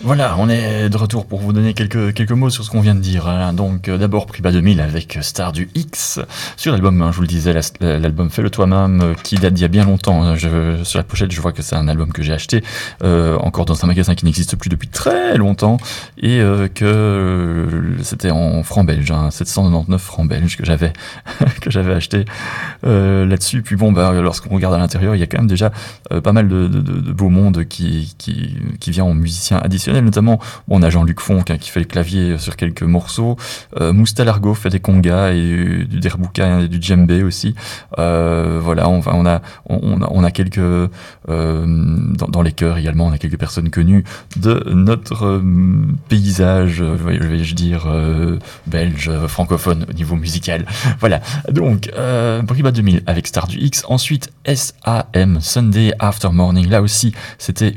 Voilà, on est de retour pour vous donner quelques mots sur ce qu'on vient de dire. Donc d'abord Priba 2000 avec Star du X sur l'album, je vous le disais, l'album Fais-le toi-même qui date d'il y a bien longtemps. Sur la pochette, je vois que c'est un album que j'ai acheté encore dans un magasin qui n'existe plus depuis très longtemps et que c'était en francs belges, 799 francs belges que j'avais acheté là-dessus. Puis bon, lorsqu'on regarde à l'intérieur, il y a quand même déjà pas mal de beau monde qui vient en musicien additionnel. Notamment, on a Jean-Luc Fonck qui fait le clavier sur quelques morceaux. Moustal Argo fait des congas et du derbouka et du djembé aussi. Voilà, on a quelques dans les chœurs également, on a quelques personnes connues de notre paysage, vais-je dire, belge, francophone au niveau musical. Voilà, donc Briba 2000 avec Star du X. Ensuite, SAM, Sunday After Morning. Là aussi, c'était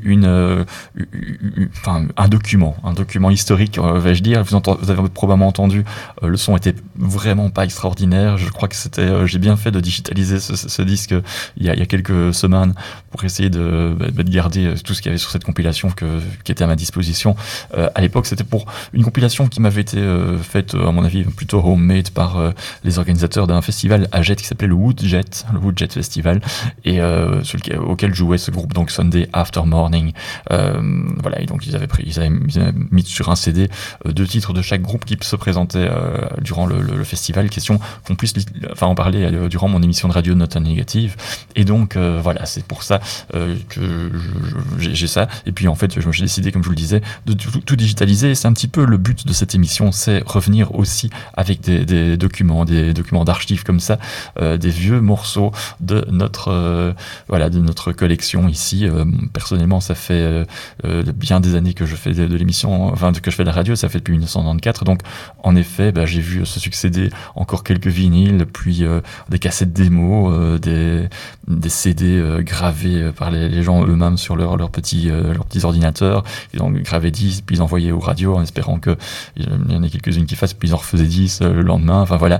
un document historique, vais-je dire. Vous avez probablement entendu, le son était vraiment pas extraordinaire. Je crois que j'ai bien fait de digitaliser ce disque il y a quelques semaines pour essayer de garder tout ce qu'il y avait sur cette compilation qui était à ma disposition. À l'époque, c'était pour une compilation qui m'avait été faite, à mon avis, plutôt homemade par les organisateurs d'un festival à Jet qui s'appelait le Woodjet Festival, et auquel jouait ce groupe, donc Sunday After Morning. Voilà, et donc ils avaient mis sur un CD 2 titres de chaque groupe qui se présentait durant le festival, question qu'on puisse en parler durant mon émission de radio Note Négative. Et donc voilà, c'est pour ça que j'ai ça. Et puis en fait, j'ai décidé, comme je vous le disais, de tout digitaliser. C'est un petit peu le but de cette émission, c'est revenir aussi avec des documents d'archives comme ça, des vieux morceaux de notre collection ici. Personnellement, ça fait bien des années que je fais de l'émission, que je fais de la radio, ça fait depuis 1994. Donc en effet, j'ai vu se succéder encore quelques vinyles, puis des cassettes démos, des CD gravés par les gens eux-mêmes sur leurs petits ordinateurs. Ils ont gravé 10, puis ils envoyaient aux radios en espérant qu'il y en ait quelques-unes qui fassent, puis ils en refaisaient 10 le lendemain. Enfin voilà.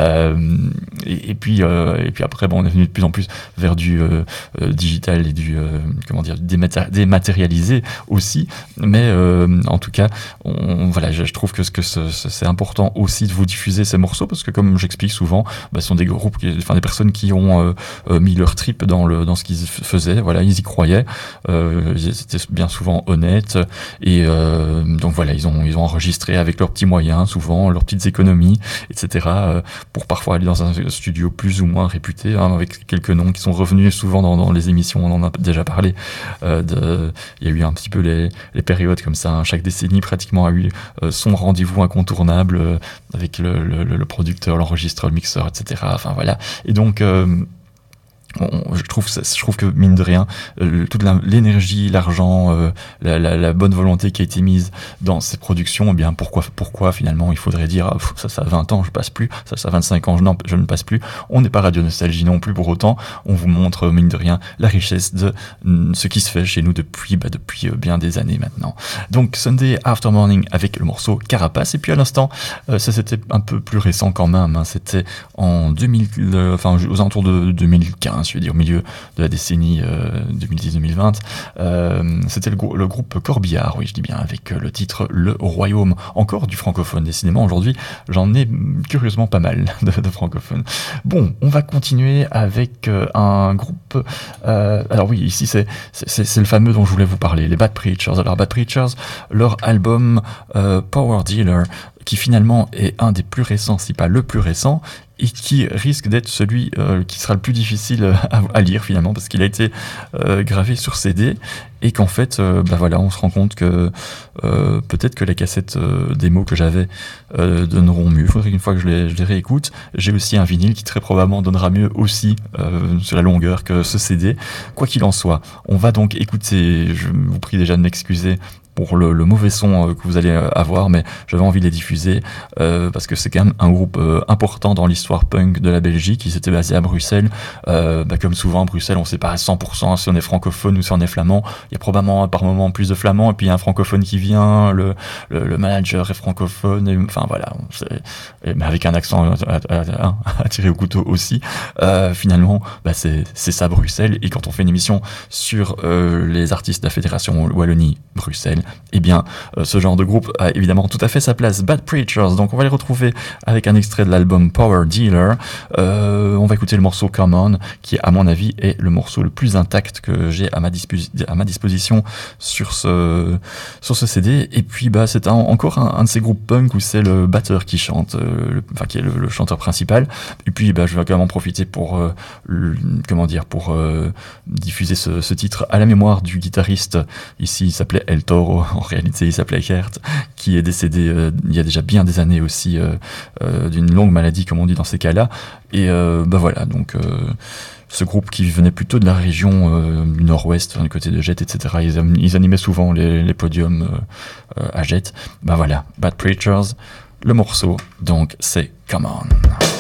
Et puis après, on est venu de plus en plus vers du digital et du dématérialisé aussi. Mais en tout cas, je trouve que c'est important aussi de vous diffuser ces morceaux, parce que comme j'explique souvent, ce sont des groupes, des personnes qui ont mis leur trip dans ce qu'ils faisaient. Voilà, ils y croyaient. C'était bien souvent honnête, et donc voilà, ils ont enregistré avec leurs petits moyens, souvent leurs petites économies, etc. Pour parfois aller dans un studio plus ou moins réputé, avec quelques noms qui sont revenus souvent dans les émissions. On en a déjà parlé. Il y a eu un petit peu les périodes comme ça. Chaque décennie pratiquement a eu son rendez-vous incontournable avec le producteur, l'enregistreur, le mixeur, etc. Enfin voilà. Et donc je trouve que mine de rien, toute l'énergie, l'argent, la bonne volonté qui a été mise dans ces productions, eh bien pourquoi finalement il faudrait dire ça a 20 ans je passe plus, ça a 25 ans je ne passe plus. On n'est pas Radio Nostalgie non plus pour autant. On vous montre mine de rien la richesse de ce qui se fait chez nous depuis bien des années maintenant. Donc Sunday After Morning avec le morceau Carapace, et puis à l'instant ça c'était un peu plus récent quand même, c'était en 2000, aux alentours de 2015, je veux dire au milieu de la décennie 2010-2020. C'était le groupe Corbillard, oui je dis bien, avec le titre Le Royaume, encore du francophone. Décidément aujourd'hui j'en ai curieusement pas mal de francophones. Bon, on va continuer avec un groupe, alors oui, ici c'est le fameux dont je voulais vous parler, les Bad Preachers. Alors Bad Preachers, leur album Power Dealer, qui finalement est un des plus récents, si pas le plus récent, et qui risque d'être celui qui sera le plus difficile à lire finalement, parce qu'il a été gravé sur CD, et qu'en fait on se rend compte que peut-être que les cassettes démo que j'avais donneront mieux. Il faudrait qu'une fois que je les réécoute. J'ai aussi un vinyle qui très probablement donnera mieux aussi sur la longueur que ce CD. Quoi qu'il en soit, on va donc écouter, je vous prie déjà de m'excuser pour le mauvais son que vous allez avoir, mais j'avais envie de les diffuser parce que c'est quand même un groupe important dans l'histoire punk de la Belgique. Ils étaient basés à Bruxelles. Comme souvent à Bruxelles, on ne sait pas à 100% si on est francophone ou si on est flamand. Il y a probablement par moment plus de flamands, et puis il y a un francophone qui vient, le manager est francophone, et, enfin voilà, mais avec un accent à tirer au couteau aussi. Finalement, c'est ça Bruxelles, et quand on fait une émission sur les artistes de la Fédération Wallonie-Bruxelles, eh bien, ce genre de groupe a évidemment tout à fait sa place. Bad Preachers, donc on va les retrouver avec un extrait de l'album Power Dealer. On va écouter le morceau Come On, qui à mon avis est le morceau le plus intact que j'ai à ma disposition sur ce CD. Et puis c'est encore un de ces groupes punk où c'est le batteur qui chante, qui est le chanteur principal. Et puis je vais quand même en profiter pour diffuser ce titre à la mémoire du guitariste. Ici il s'appelait El Toro, en réalité il s'appelait Gert, qui est décédé il y a déjà bien des années aussi d'une longue maladie, comme on dit dans ces cas-là. Et voilà, donc ce groupe qui venait plutôt de la région du nord-ouest, du côté de Jet, etc. Ils animaient souvent les podiums à Jet. Voilà, Bad Preachers, le morceau, donc c'est Come On.